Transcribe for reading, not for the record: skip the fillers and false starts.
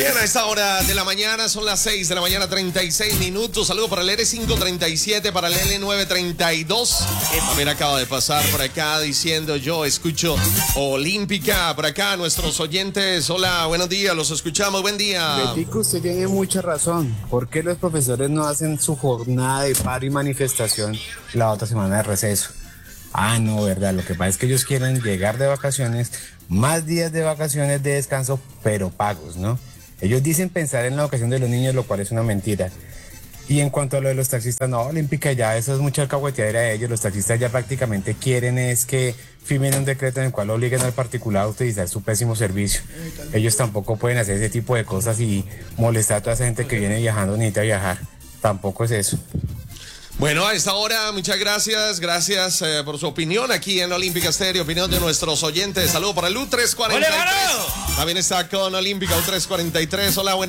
Bien, a esta hora de la mañana son las 6 de la mañana, 36 minutos. Saludo para el L537, para el L932. También acaba de pasar por acá diciendo yo escucho Olímpica. Por acá nuestros oyentes, hola, buenos días, los escuchamos, buen día. Betico, usted tiene mucha razón. ¿Por qué los profesores no hacen su jornada de paro y manifestación la otra semana de receso? Ah, no, verdad, lo que pasa es que ellos quieren llegar de vacaciones, más días de vacaciones de descanso, pero pagos, ¿no? Ellos dicen pensar en la educación de los niños, lo cual es una mentira. Y en cuanto a lo de los taxistas, no, Olímpica, ya eso es mucha alcahueteadera de ellos. Los taxistas ya prácticamente quieren es que firmen un decreto en el cual obliguen al particular a utilizar su pésimo servicio. Ellos tampoco pueden hacer ese tipo de cosas y molestar a toda esa gente que viene viajando, necesita viajar. Tampoco es eso. Bueno, a esta hora, muchas gracias. Gracias por su opinión aquí en Olímpica Estéreo. Opinión de nuestros oyentes. Saludos para el U343. También está con Olímpica U343. Hola, buenas.